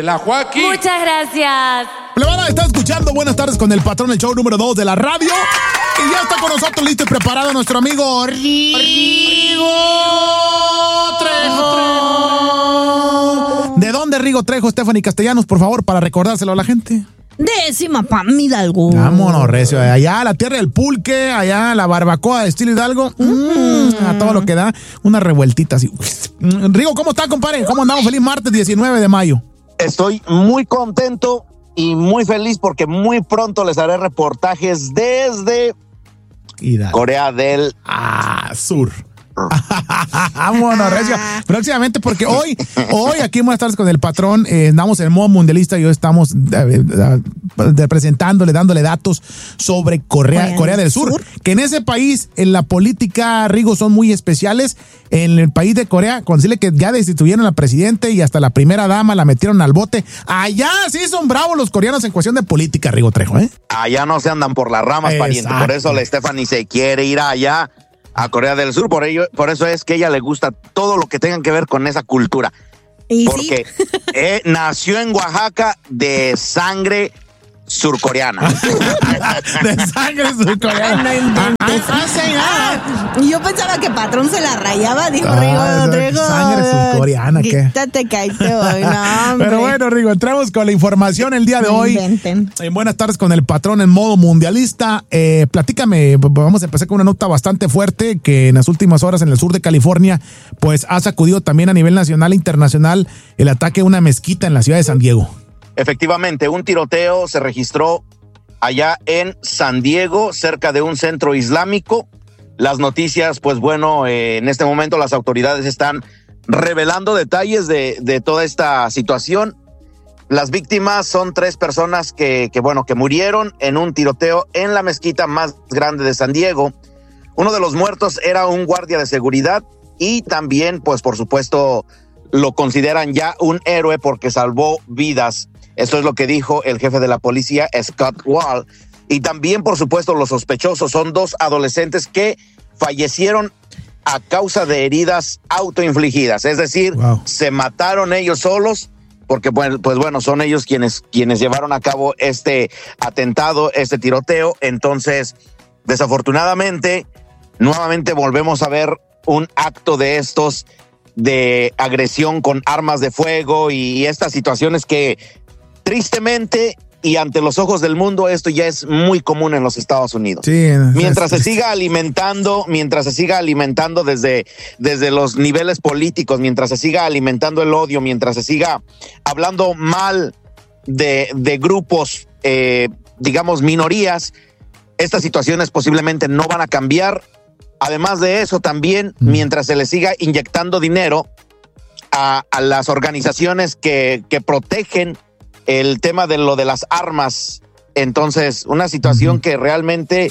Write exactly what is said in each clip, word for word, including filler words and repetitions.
La Joaquín. Muchas gracias. Plebada, está escuchando Buenas Tardes con el Patrón, el show número dos de la radio. Y ya está con nosotros listo y preparado nuestro amigo Rigo Trejo. ¿De dónde Rigo Trejo, Stephanie Castellanos, por favor, para recordárselo a la gente? Décima Pam Hidalgo. Vámonos, recio. Allá la tierra del pulque, allá la barbacoa de estilo Hidalgo. Mm, a todo lo que da. Una revueltita así. Rigo, ¿cómo está, compadre? ¿Cómo andamos? Feliz martes diecinueve de mayo. Estoy muy contento y muy feliz porque muy pronto les haré reportajes desde Hidalgo. Corea del ah, Sur. Vámonos, recio. Próximamente, porque hoy, hoy aquí en Buenas Tardes con el Patrón, eh, andamos en modo mundialista y hoy estamos eh, eh, presentándole, dándole datos sobre Corea, Corea, Corea del Sur, Sur, que en ese país, en la política, Rigo, son muy especiales. En el país de Corea, con decirle que ya destituyeron al presidente y hasta la primera dama la metieron al bote. Allá sí son bravos los coreanos en cuestión de política, Rigo Trejo, ¿eh? Allá no se andan por las ramas, exacto, pariente. Por eso la Stephanie se quiere ir allá a Corea del Sur, por ello, por eso es que a ella le gusta todo lo que tenga que ver con esa cultura. ¿Y porque sí? eh, nació en Oaxaca de sangre surcoreana. De sangre surcoreana. No, ah, ah, ah, yo pensaba que Patrón se la rayaba, dijo ah, Rigo Trejo. Sangre surcoreana, ¿qué? Quítate, cállate hoy, no, hombre. Pero bueno, Rigo, entramos con la información el día de hoy. Inventen. En Buenas Tardes con el Patrón en modo mundialista. Eh, platícame, vamos a empezar con una nota bastante fuerte que en las últimas horas en el sur de California, pues ha sacudido también a nivel nacional e internacional el ataque a una mezquita en la ciudad de San Diego. Efectivamente, un tiroteo se registró allá en San Diego, cerca de un centro islámico. Las noticias, pues bueno, eh, en este momento las autoridades están revelando detalles de, de toda esta situación. Las víctimas son tres personas que, que, bueno, que murieron en un tiroteo en la mezquita más grande de San Diego. Uno de los muertos era un guardia de seguridad y también, pues por supuesto, lo consideran ya un héroe porque salvó vidas. Esto es lo que dijo el jefe de la policía, Scott Wall. Y también, por supuesto, los sospechosos son dos adolescentes que fallecieron a causa de heridas autoinfligidas. Es decir, wow. Se mataron ellos solos porque, pues, pues bueno, son ellos quienes, quienes llevaron a cabo este atentado, este tiroteo. Entonces, desafortunadamente, nuevamente volvemos a ver un acto de estos de agresión con armas de fuego y, y estas situaciones que tristemente y ante los ojos del mundo esto ya es muy común en los Estados Unidos. Sí, mientras se siga alimentando, mientras se siga alimentando desde, desde los niveles políticos, mientras se siga alimentando el odio, mientras se siga hablando mal de, de grupos, eh, digamos minorías, estas situaciones posiblemente no van a cambiar. Además de eso, también mm. mientras se le siga inyectando dinero a, a las organizaciones que, que protegen el tema de lo de las armas, entonces una situación uh-huh. que realmente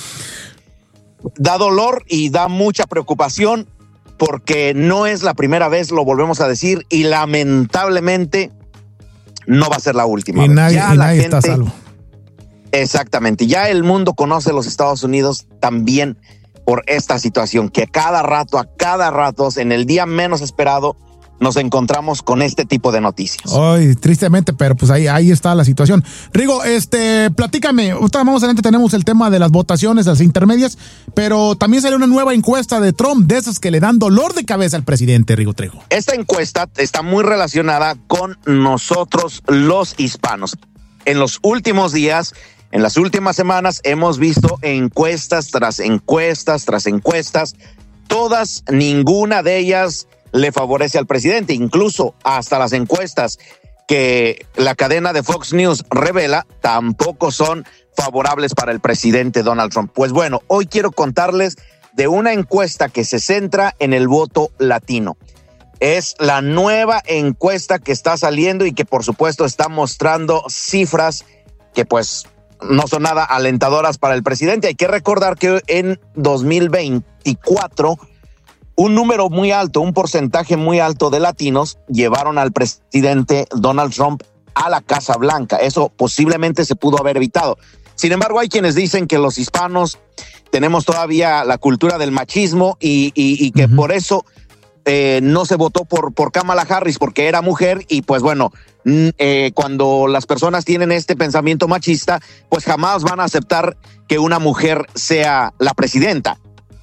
da dolor y da mucha preocupación porque no es la primera vez, lo volvemos a decir, y lamentablemente no va a ser la última. Y vez. nadie, ya y la nadie gente, está salvo. Exactamente, ya el mundo conoce los Estados Unidos también por esta situación, que a cada rato, a cada rato, en el día menos esperado, nos encontramos con este tipo de noticias. Ay, tristemente, pero pues ahí, ahí está la situación. Rigo, este, platícame, más adelante tenemos el tema de las votaciones, las intermedias, pero también salió una nueva encuesta de Trump, de esas que le dan dolor de cabeza al presidente, Rigo Trejo. Esta encuesta está muy relacionada con nosotros los hispanos. En los últimos días, en las últimas semanas, hemos visto encuestas tras encuestas tras encuestas, todas, ninguna de ellas le favorece al presidente, incluso hasta las encuestas que la cadena de Fox News revela tampoco son favorables para el presidente Donald Trump. Pues bueno, hoy quiero contarles de una encuesta que se centra en el voto latino. Es la nueva encuesta que está saliendo y que por supuesto está mostrando cifras que pues no son nada alentadoras para el presidente. Hay que recordar que en dos mil veinticuatro un número muy alto, un porcentaje muy alto de latinos llevaron al presidente Donald Trump a la Casa Blanca. Eso posiblemente se pudo haber evitado. Sin embargo, hay quienes dicen que los hispanos tenemos todavía la cultura del machismo y, y, y que uh-huh. por eso eh, no se votó por, por Kamala Harris porque era mujer y pues bueno, eh, cuando las personas tienen este pensamiento machista, pues jamás van a aceptar que una mujer sea la presidenta.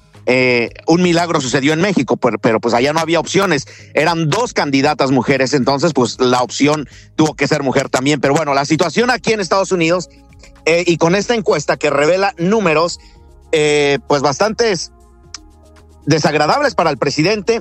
Eh, un milagro sucedió en México, pero, pero pues allá no había opciones. Eran dos candidatas mujeres, entonces pues la opción tuvo que ser mujer también. Pero bueno, la situación aquí en Estados Unidos eh, y con esta encuesta que revela números eh, pues bastantes desagradables para el presidente,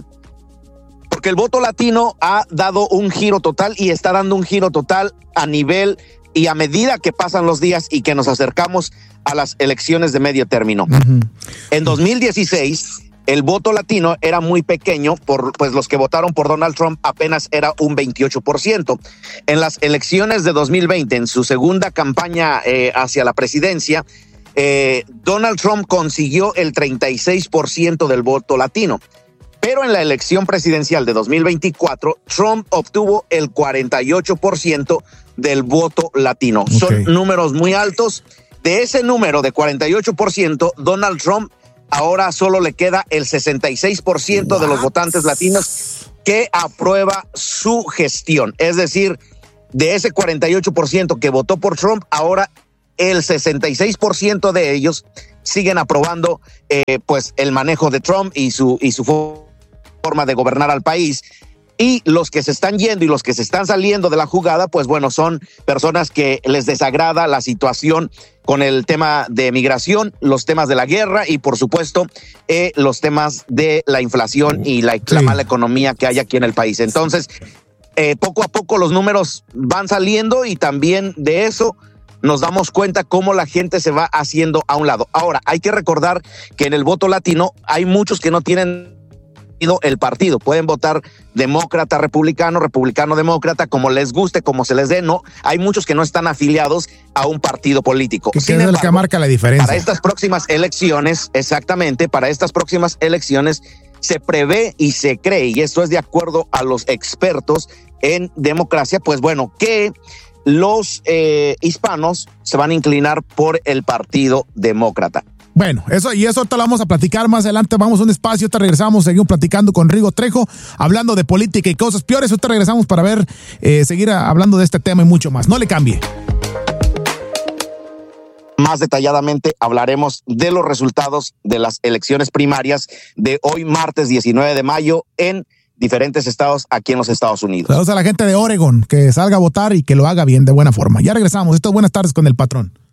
porque el voto latino ha dado un giro total y está dando un giro total a nivel y a medida que pasan los días y que nos acercamos a las elecciones de medio término. Uh-huh. En dos mil dieciséis, el voto latino era muy pequeño, por, pues los que votaron por Donald Trump apenas era un veintiocho por ciento. En las elecciones de dos mil veinte, en su segunda campaña eh, hacia la presidencia, eh, Donald Trump consiguió el treinta y seis por ciento del voto latino. Pero en la elección presidencial de dos mil veinticuatro, Trump obtuvo el cuarenta y ocho por ciento del voto latino. Okay. Son números muy altos. De ese número de cuarenta y ocho por ciento, Donald Trump ahora solo le queda el sesenta y seis por ciento de los votantes latinos que aprueba su gestión. Es decir, de ese cuarenta y ocho por ciento que votó por Trump, ahora el sesenta y seis por ciento de ellos siguen aprobando eh, pues el manejo de Trump y su, y su forma de gobernar al país. Y los que se están yendo y los que se están saliendo de la jugada, pues bueno, son personas que les desagrada la situación con el tema de migración, los temas de la guerra y por supuesto eh, los temas de la inflación y la, sí. la mala economía que hay aquí en el país. Entonces, eh, poco a poco los números van saliendo y también de eso nos damos cuenta cómo la gente se va haciendo a un lado. Ahora, hay que recordar que en el voto latino hay muchos que no tienen el partido, pueden votar demócrata, republicano, republicano, demócrata, como les guste, como se les dé, no, hay muchos que no están afiliados a un partido político. Que es el que marca la diferencia. Para estas próximas elecciones, exactamente, para estas próximas elecciones se prevé y se cree, y esto es de acuerdo a los expertos en democracia, pues bueno, que los eh, hispanos se van a inclinar por el partido demócrata. Bueno, eso y eso te lo vamos a platicar más adelante. Vamos a un espacio, te regresamos, seguimos platicando con Rigo Trejo, hablando de política y cosas peores. Ahorita regresamos para ver, eh, seguir hablando de este tema y mucho más. No le cambie. Más detalladamente hablaremos de los resultados de las elecciones primarias de hoy, martes diecinueve de mayo, en diferentes estados aquí en los Estados Unidos. Saludos a la gente de Oregon, que salga a votar y que lo haga bien, de buena forma. Ya regresamos. Esto es Buenas Tardes con el Patrón.